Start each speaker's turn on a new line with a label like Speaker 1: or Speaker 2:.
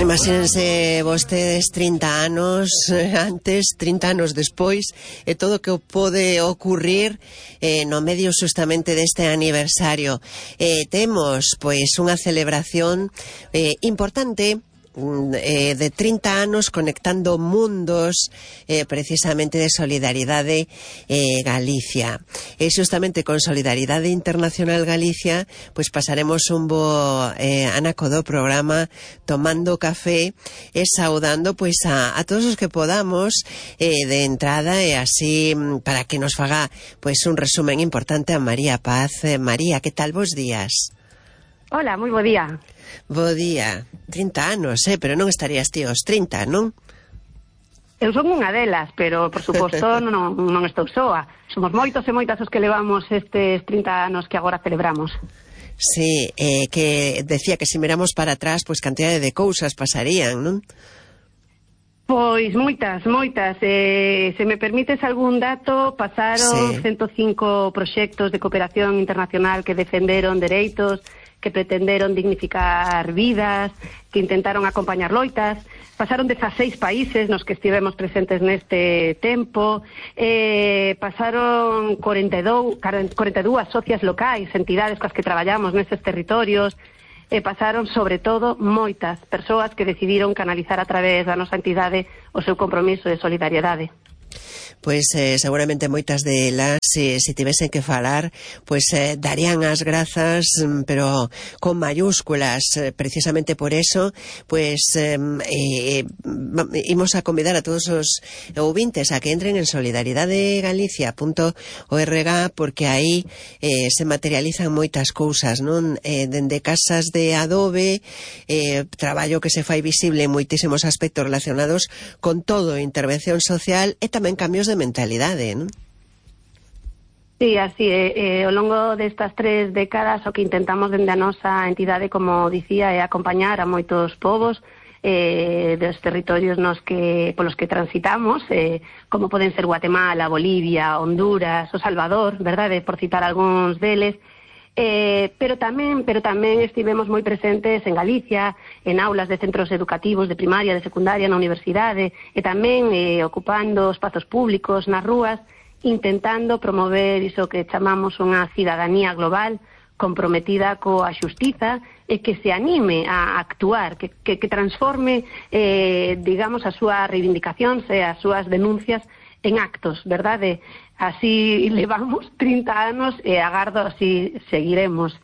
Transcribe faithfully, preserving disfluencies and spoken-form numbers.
Speaker 1: Imagínense vostedes trinta anos antes, trinta anos despois, e todo o que pode ocurrir eh, no medio justamente deste aniversario. Eh, temos, pois, unha celebración eh, importante Eh, de trinta anos conectando mundos eh, precisamente de Solidaridade eh, Galicia. E justamente con Solidaridade Internacional Galicia pois pasaremos un bo eh, anaco do programa tomando café e saudando pois a, a todos os que podamos eh, de entrada, e así para que nos faga pois un resumen importante a María Paz. eh, María, que tal vos días?
Speaker 2: Hola, moi bo día.
Speaker 1: Bo día. trinta anos, eh? Pero non estarías ti aos trinta, non?
Speaker 2: Eu son unha delas, pero, por suposto, non, non estou soa. Somos moitos e moitas os que levamos estes trinta anos que agora celebramos.
Speaker 1: Sí, eh, que decía que se miramos para atrás, pois cantidade de cousas pasarían, non?
Speaker 2: Pois moitas, moitas. Eh, se me permites algún dato, pasaron
Speaker 1: sí.
Speaker 2: ciento cinco proxectos de cooperación internacional que defenderon dereitos, que pretenderon dignificar vidas, que intentaron acompañar loitas. Pasaron dezaseis países nos que estivemos presentes neste tempo. Eh, pasaron cuarenta e dúas socias locais, entidades coas que traballamos nestes territorios. E pasaron, sobre todo, moitas persoas que decidiron canalizar a través da nosa entidade o seu compromiso de solidariedade.
Speaker 1: Pois eh, seguramente moitas delas, se, se tivesen que falar, pois eh, darían as grazas, pero con mayúsculas. Eh, precisamente por eso, pois eh, eh, imos a convidar a todos os ouvintes a que entren en solidaridade galicia punto org, porque aí eh, se materializan moitas cousas, non? Eh, dende casas de adobe, eh, traballo que se fai visible en moitísimos aspectos relacionados con todo, intervención social e tamén cambios de mentalidade, non?
Speaker 2: Sí, así é. Eh, ao longo destas tres décadas o que intentamos dende a nosa entidade, como dicía, é acompañar a moitos povos eh, dos territorios nos que polos que transitamos, eh, como poden ser Guatemala, Bolivia, Honduras, o Salvador, verdade, por citar algúns deles. Eh, pero tamén pero tamén estivemos moi presentes en Galicia, en aulas de centros educativos de primaria, de secundaria, na universidade, e tamén eh, ocupando espazos públicos nas rúas, intentando promover iso que chamamos unha cidadanía global comprometida coa xustiza e que se anime a actuar, que, que, que transforme eh, digamos as súas reivindicacións e as súas denuncias en actos, verdade? Así levamos trinta anos e agardo así seguiremos.